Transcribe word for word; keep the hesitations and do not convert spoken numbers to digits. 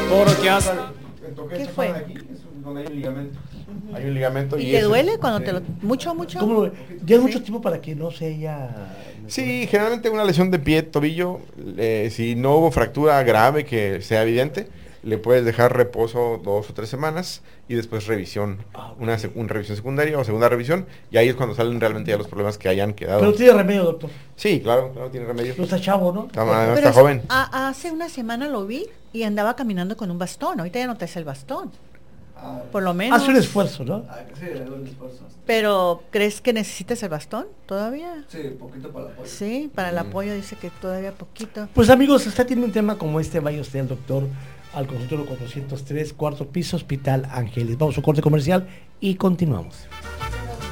Porque hace... ¿Qué fue? Aquí, es donde hay un ligamento. Uh-huh. Hay un ligamento. ¿Y, y te ese, duele cuando te lo... mucho, mucho? ¿Cómo? Ya es mucho tiempo para que no se haya... Sí, generalmente una lesión de pie, tobillo, eh, si no hubo fractura grave que sea evidente, le puedes dejar reposo dos o tres semanas y después revisión, ah, okay. una, una revisión secundaria o segunda revisión, y ahí es cuando salen realmente ya los problemas que hayan quedado. Pero tiene remedio, doctor. Sí, claro, claro, tiene remedio. No está chavo, ¿no? Está, no, está joven. A, hace una semana lo vi y andaba caminando con un bastón, ahorita ya no te hace el bastón. Ah, por lo menos. Hace un esfuerzo, ¿no? Ah, sí, le doy un esfuerzo. Pero, ¿crees que necesitas el bastón todavía? Sí, poquito para el apoyo. Sí, para el apoyo dice que todavía poquito. Pues amigos, si usted tiene un tema como este, vaya usted al doctor al consultorio cuatrocientos tres, cuarto piso, Hospital Ángeles. Vamos a un corte comercial y continuamos.